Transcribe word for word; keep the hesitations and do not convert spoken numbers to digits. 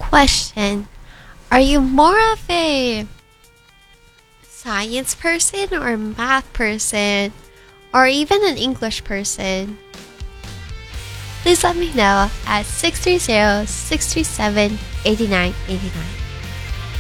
Question: are you more of a science person or math person or even an English person? Please let me know at six three zero, six three seven, eight nine eight nine.